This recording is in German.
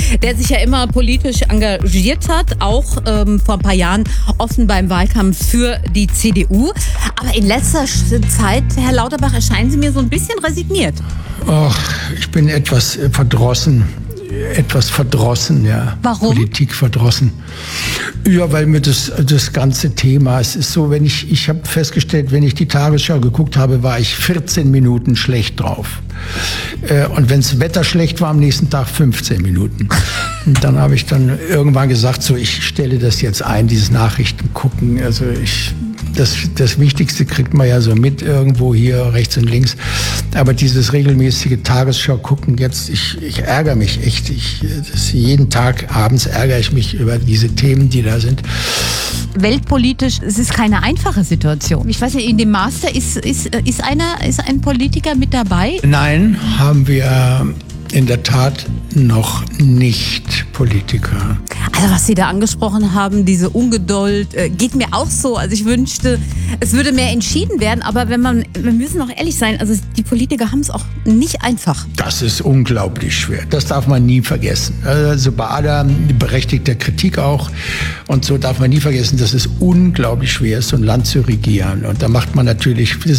der sich ja immer politisch engagiert hat, auch vor ein paar Jahren offen beim Wahlkampf für die CDU. Aber in letzter Zeit, Herr Lauterbach, erscheinen Sie mir so ein bisschen resigniert. Ach, ich bin etwas verdrossen. Ja. Warum? Politik verdrossen. Ja, weil mir das ganze Thema, es ist so, ich habe festgestellt, wenn ich die Tagesschau geguckt habe, war ich 14 Minuten schlecht drauf. Und wenn das Wetter schlecht war, am nächsten Tag 15 Minuten. Und dann habe ich dann irgendwann gesagt, so, ich stelle das jetzt ein, dieses Nachrichten gucken. Also das Wichtigste kriegt man ja so mit irgendwo hier rechts und links. Aber dieses regelmäßige Tagesschau gucken jetzt, ich ärgere mich echt. Jeden Tag abends ärgere ich mich über diese Themen, die da sind. Weltpolitisch, es ist keine einfache Situation. Ich weiß nicht, in dem Master ist ein Politiker mit dabei? Nein, haben wir in der Tat noch nicht Politiker. Also was Sie da angesprochen haben, diese Ungeduld, geht mir auch so. Also ich wünschte, es würde mehr entschieden werden. Aber wir müssen auch ehrlich sein, also die Politiker haben es auch nicht einfach. Das ist unglaublich schwer. Das darf man nie vergessen. Also bei aller berechtigter Kritik auch. Und so darf man nie vergessen, dass es unglaublich schwer ist, so ein Land zu regieren. Und da macht man natürlich